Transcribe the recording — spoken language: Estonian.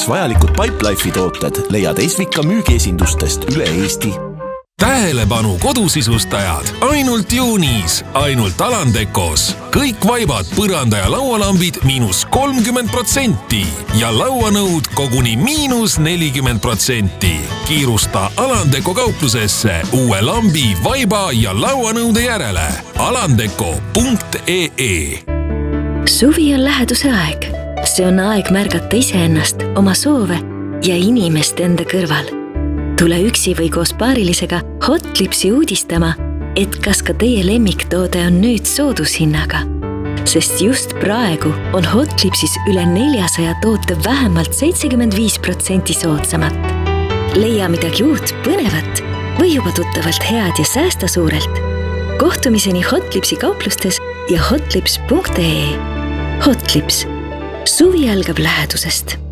jaoks vajalikud Pipelife'i tooted leiad Esvika müügiesindustest üle Eesti. Tähelepanu kodusisustajad, ainult juunis, ainult Alandekos. Kõik vaibad, põranda ja laualambid -30% ja lauanõud koguni -40%. Kiirusta Alandeko kauplusesse uue lambi, vaiba ja lauanõude järele. alandeko.ee. Suvi on läheduse aeg. See on aeg märgata iseennast, oma soove ja inimest enda kõrval. Tule üksi või koos paarilisega Hotlipsi uudistama, et kas ka teie lemmiktoode on nüüd soodushinnaga. Sest just praegu on Hotlipsis üle 400 toote vähemalt 75% soodsamat. Leia midagi uut, põnevat või juba tuttavalt head ja säästa suurelt. Kohtumiseni Hotlipsi kauplustes ja hotlips.ee. Hotlips. Suvi algab lähedusest.